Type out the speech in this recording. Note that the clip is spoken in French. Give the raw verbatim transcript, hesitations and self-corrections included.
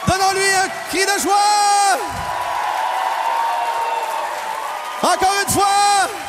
Donnons-lui un cri de joie! Encore une fois!